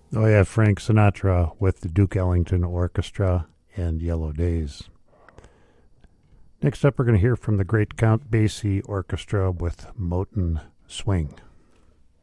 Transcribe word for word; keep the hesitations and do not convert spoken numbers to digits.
Oh, yeah, Frank Sinatra with the Duke Ellington Orchestra and Yellow Days. Next up, we're going to hear from the great Count Basie Orchestra with Moten Swing.